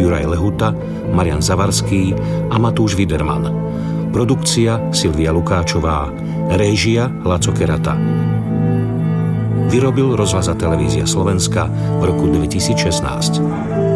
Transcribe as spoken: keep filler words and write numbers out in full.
Juraj Lehuta, Marian Zavarský a Matúš Widerman. Produkcia Silvia Lukáčová. Réžia Laco Kerata. Vyrobil Rozhlas a televízia Slovenska v roku dvetisícšestnásť.